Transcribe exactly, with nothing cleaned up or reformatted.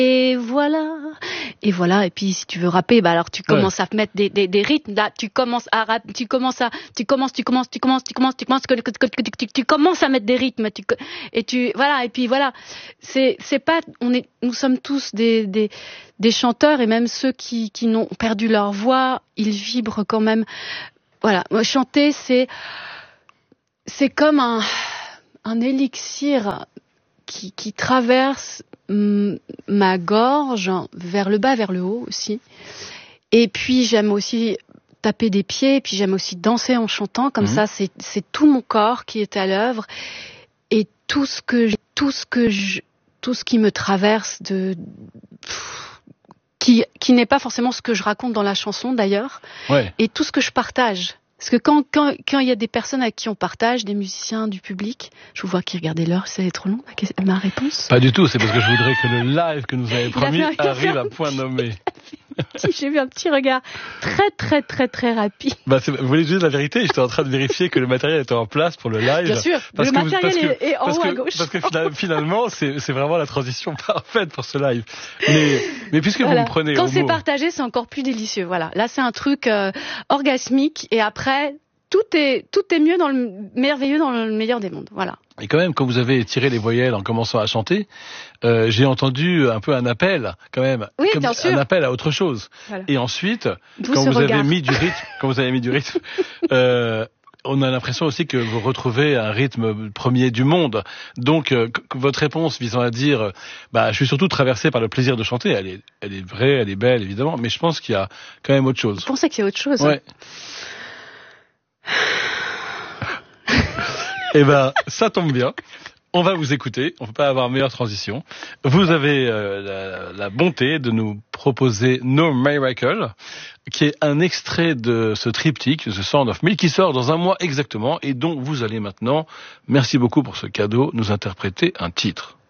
Et voilà, et voilà. Et puis si tu veux rapper, bah alors tu commences ouais. à mettre des, des, des rythmes. Là, tu commences à rap, tu commences à, tu commences, tu commences, tu commences, tu commences, tu commences, tu, tu, tu, tu commences à mettre des rythmes. Tu, et tu, voilà. Et puis voilà. C'est, c'est pas, on est, nous sommes tous des, des, des chanteurs et même ceux qui, qui n'ont perdu leur voix, ils vibrent quand même. Voilà. Chanter, c'est, c'est comme un, un élixir qui, qui traverse ma gorge vers le bas, vers le haut aussi. Et puis j'aime aussi taper des pieds, et puis j'aime aussi danser en chantant. Comme mmh. ça, c'est, c'est tout mon corps qui est à l'œuvre et tout ce que, tout ce que je, tout ce qui me traverse de, pff, qui, qui n'est pas forcément ce que je raconte dans la chanson d'ailleurs, ouais. et tout ce que je partage. Parce que quand quand quand il y a des personnes avec qui on partage, des musiciens, du public, je vous vois qui regardez l'heure, c'est trop long ma réponse. Pas du tout, c'est parce que je voudrais que le live que nous avez promis un, arrive à point nommé. J'ai vu un petit regard très très très très rapide. Bah c'est, vous voulez dire la vérité? J'étais en train de vérifier que le matériel était en place pour le live. Bien sûr, parce le que matériel vous, parce est, est en parce haut que, à gauche. Parce que finalement, c'est, c'est vraiment la transition parfaite pour ce live. Mais, mais puisque voilà. vous me prenez Quand au c'est mot... partagé, c'est encore plus délicieux. Voilà, là c'est un truc euh, orgasmique et après tout est tout est mieux dans le merveilleux dans le meilleur des mondes. Voilà. Et quand même, quand vous avez tiré les voyelles en commençant à chanter, euh, j'ai entendu un peu un appel, quand même, oui, comme bien sûr. un appel à autre chose. Voilà. Et ensuite, D'où quand vous regard. avez mis du rythme, quand vous avez mis du rythme, euh, on a l'impression aussi que vous retrouvez un rythme premier du monde. Donc, euh, votre réponse visant à dire, bah, je suis surtout traversé par le plaisir de chanter, elle est, elle est vraie, elle est belle, évidemment, mais je pense qu'il y a quand même autre chose. Vous pensez qu'il y a autre chose? Ouais. Eh ben, ça tombe bien. On va vous écouter. On ne peut pas avoir meilleure transition. Vous avez euh, la, la bonté de nous proposer No Miracle, qui est un extrait de ce triptyque, The Sound of Milk, qui sort dans un mois exactement et dont vous allez maintenant, merci beaucoup pour ce cadeau, nous interpréter un titre.